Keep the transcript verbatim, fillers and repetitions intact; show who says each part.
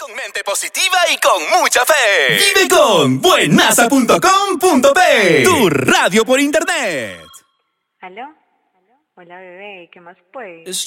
Speaker 1: Con mente positiva y con mucha fe. Vive con buenasa punto com punto pe. Tu radio por internet.
Speaker 2: ¿Aló? Hola, bebé. ¿Qué más pues?